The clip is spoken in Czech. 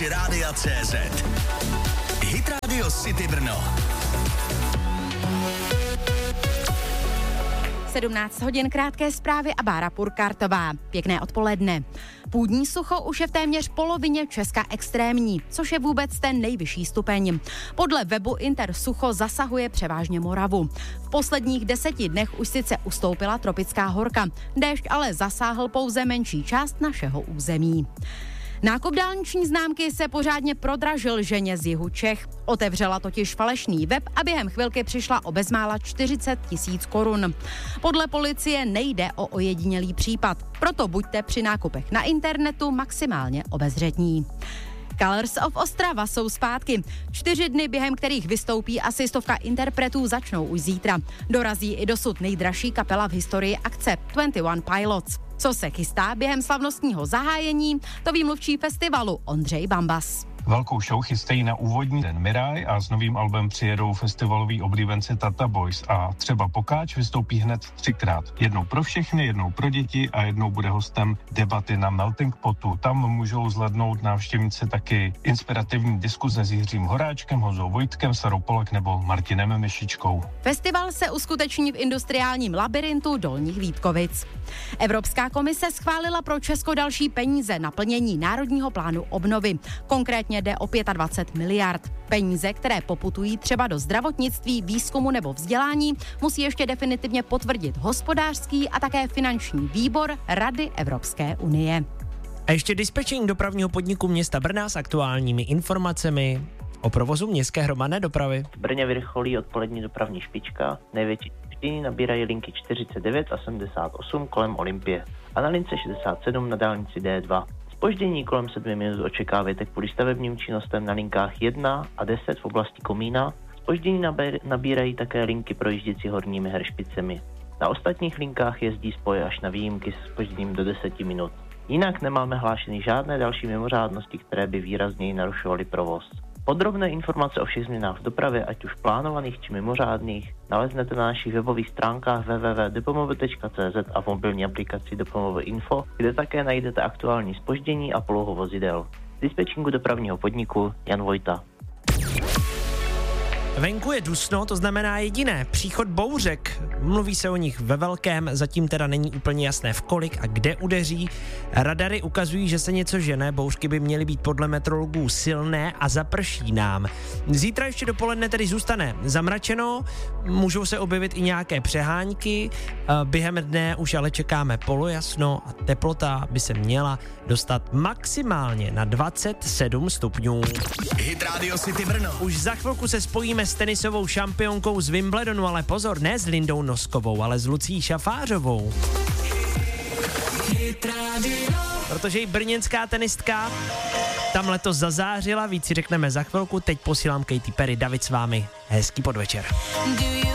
aplikaci Rádia CZ. Hit Radio City Brno. 17 hodin, krátké zprávy a Bára Purkartová. Pěkné odpoledne. Půdní sucho už je v téměř polovině Česka extrémní, což je vůbec ten nejvyšší stupeň. Podle webu Intersucho zasahuje převážně Moravu. V posledních 10 dnech už sice ustoupila tropická horka, déšť ale zasáhl pouze menší část našeho území. Nákup dálniční známky se pořádně prodražil ženě z jihu Čech. Otevřela totiž falešný web a během chvilky přišla o bezmála 40 000 korun. Podle policie nejde o ojedinělý případ, proto buďte při nákupech na internetu maximálně obezřetní. Colors of Ostrava jsou zpátky. 4 dny, během kterých vystoupí asi 100 interpretů, začnou už zítra. Dorazí i dosud nejdražší kapela v historii akce 21 Pilots. Co se chystá během slavnostního zahájení, to ví mluvčí festivalu Ondřej Bambas. Velkou show chystají na úvodní den Miraj a s novým albem přijedou festivalový oblíbenci Tata Boys a třeba Pokáč vystoupí hned 3krát. Jednou pro všechny, jednou pro děti a jednou bude hostem debaty na Melting Potu. Tam můžou zhlédnout návštěvníci taky inspirativní diskuze s Jiřím Horáčkem, Honzou Vojtkem, Sarou Polek nebo Martinem Myšičkou. Festival se uskuteční v industriálním labirintu Dolních Vítkovic. Evropská komise schválila pro Česko další peníze na plnění Národního plánu obnovy. Konkrétně jde o 25 miliard. Peníze, které poputují třeba do zdravotnictví, výzkumu nebo vzdělání, musí ještě definitivně potvrdit hospodářský a také finanční výbor Rady Evropské unie. A ještě dispečing dopravního podniku města Brna s aktuálními informacemi o provozu městské hromadné dopravy. V Brně vrcholí odpolední dopravní špička. Největší zpoždění nabírají linky 49 a 78 kolem Olympie a na lince 67 na dálnici D2. Zpoždění kolem 7 minut očekáváte kvůli stavebním činnostem na linkách 1 a 10 v oblasti Komína. Zpoždění nabírají také linky projížděcí horními Heršpicemi. Na ostatních linkách jezdí spoje až na výjimky se zpožděním do 10 minut. Jinak nemáme hlášeny žádné další mimořádnosti, které by výrazněji narušovaly provoz. Podrobné informace o všech změnách v dopravě, ať už plánovaných či mimořádných, naleznete na našich webových stránkách www.dopomov.cz a v mobilní aplikaci Dopomov Info, kde také najdete aktuální zpoždění a polohu vozidel. Z dispečingu dopravního podniku Jan Vojta. Venku je dusno, to znamená jediné, příchod bouřek. Mluví se o nich ve velkém, zatím teda není úplně jasné v kolik a kde udeří. Radary ukazují, že se něco žene, bouřky by měly být podle meteorologů silné a zaprší nám. Zítra ještě dopoledne tedy zůstane zamračeno, můžou se objevit i nějaké přehánky, během dne už ale čekáme polojasno a teplota by se měla dostat maximálně na 27 stupňů. Hit Radio City Brno. Už za chvilku se spojíme s tenisovou šampionkou z Wimbledonu, ale pozor, ne s Lindou Noskovou, ale s Lucí Šafářovou. Protože i brněnská tenistka tam letos zazářila, víc si řekneme za chvilku, teď posílám Katy Perry, David s vámi, hezký podvečer.